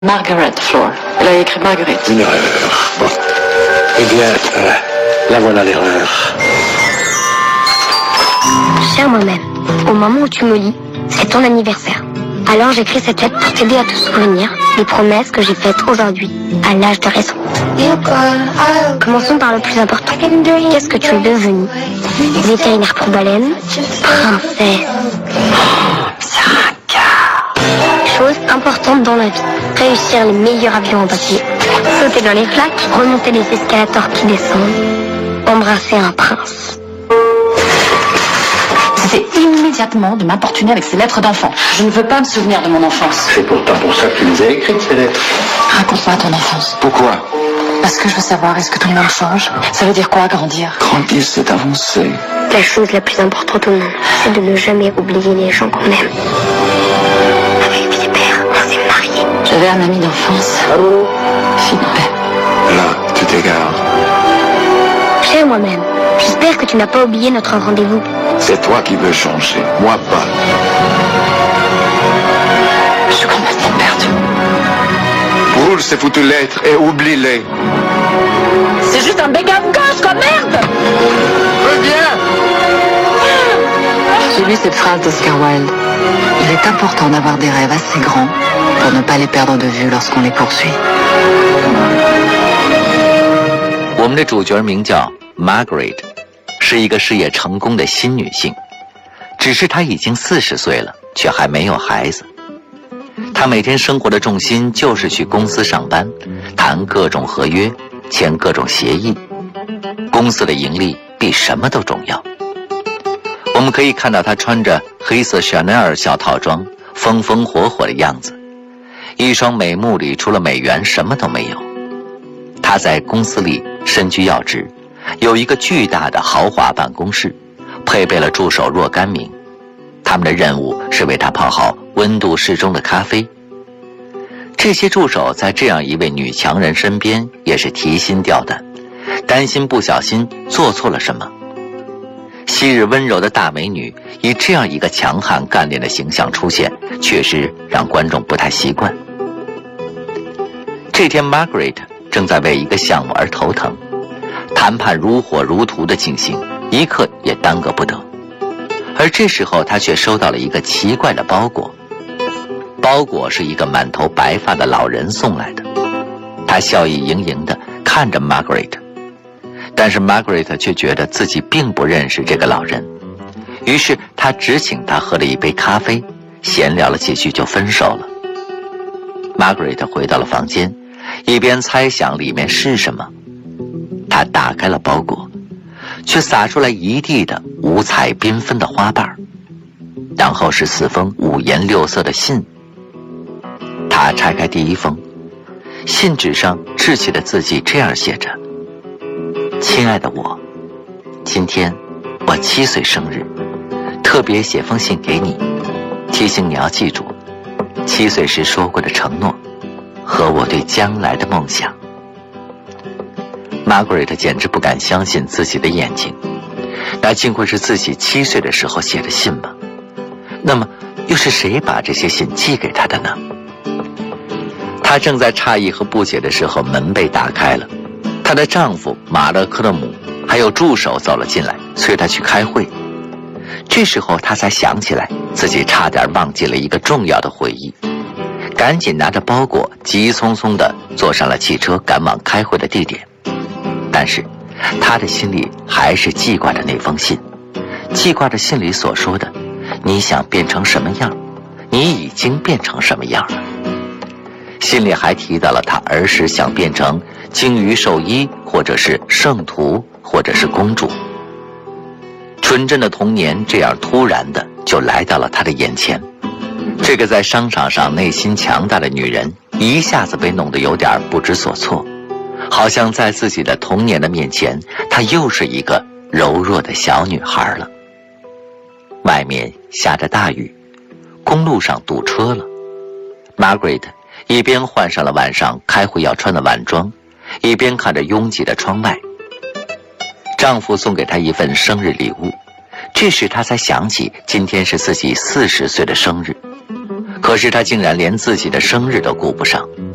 Margaret Floor. Elle a écrit Marguerite. Une erreur. Bon. Eh bien, la voilà l'erreur. Cher moi-même, au moment où tu me lis, c'est ton anniversaire. Alors j'écris cette lettre pour t'aider à te souvenir des promesses que j'ai faites aujourd'hui, à l'âge de raison. Commençons par le plus important. Qu'est-ce que tu es devenue? Vétérinaire pour baleines? Princesse? Chose importante dans la vie. Réussir les meilleurs avions en papier. Sauter dans les flaques, remonter les escalators qui descendent. Embrasser un prince. C'était immédiatement de m'importuner avec ces lettres d'enfant. Je ne veux pas me souvenir de mon enfance. C'est pourtant pour ça que tu nous as écrites ces lettres. Raconte-moi ton enfance. Pourquoi? Parce que je veux savoir, est-ce que tout le monde change? Ça veut dire quoi, grandir? Grandir, c'est avancer. La chose la plus importante au monde, c'est de ne jamais oublier les gens qu'on aime. Avec Philibert, on s'est mariés. J'avais un ami d'enfance. Allô? Philibert. Là, tu t'égares. Cher moi-même, j'espère que tu n'as pas oublié notre rendez-vous. C'est toi qui veux changer, moi pas. Je suis complètement perdue. Brûle ces foutues lettres et oublie-les. C'est juste un béguin de gosse, quoi, merde! Reviens! J'ai lu cette phrase d'Oscar Wilde. Il est important d'avoir des rêves assez grands pour ne pas les perdre de vue lorsqu'on les poursuit. 我们的主角名叫 Margaret， 是一个事业成功的新女性，只是她已经40岁了，却还没有孩子。她每天生活的重心就是去公司上班，谈各种合约，签各种协议。公司的盈利比什么都重要。我们可以看到她穿着黑色香奈儿小套装，风风火火的样子，一双美目里除了美元什么都没有。她在公司里身居要职，有一个巨大的豪华办公室，配备了助手若干名。他们的任务是为她泡好温度适中的咖啡。这些助手在这样一位女强人身边也是提心吊胆，担心不小心做错了什么。昔日温柔的大美女以这样一个强悍干练的形象出现，确实让观众不太习惯。这天 Margaret 正在为一个项目而头疼，谈判如火如荼地进行，一刻也耽搁不得。而这时候他却收到了一个奇怪的包裹，包裹是一个满头白发的老人送来的。他笑意盈盈地看着 Margaret， 但是 Margaret 却觉得自己并不认识这个老人，于是他只请他喝了一杯咖啡，闲聊了几句就分手了。Margaret 回到了房间，一边猜想里面是什么。他打开了包裹，却洒出来一地的五彩缤纷的花瓣，然后是4封五颜六色的信。他拆开第一封，信纸上稚气的字迹这样写着：亲爱的我，今天我7岁生日，特别写封信给你，提醒你要记住7岁时说过的承诺和我对将来的梦想。Margaret 简直不敢相信自己的眼睛，那竟会是自己7岁的时候写的信吗？那么又是谁把这些信寄给她的呢？她正在诧异和不解的时候，门被打开了，她的丈夫马勒克勒姆还有助手走了进来，催她去开会。这时候她才想起来自己差点忘记了一个重要的会议，赶紧拿着包裹急匆匆地坐上了汽车赶往开会的地点。但是他的心里还是记挂着那封信，记挂着信里所说的你想变成什么样，你已经变成什么样了。信里还提到了他儿时想变成鲸鱼兽医，或者是圣徒，或者是公主。纯真的童年这样突然的就来到了他的眼前，这个在商场上内心强大的女人一下子被弄得有点不知所措，好像在自己的童年的面前，她又是一个柔弱的小女孩了。外面下着大雨，公路上堵车了。Margaret 一边换上了晚上开会要穿的晚装，一边看着拥挤的窗外。丈夫送给她一份生日礼物，这时她才想起今天是自己40岁的生日，可是她竟然连自己的生日都顾不上。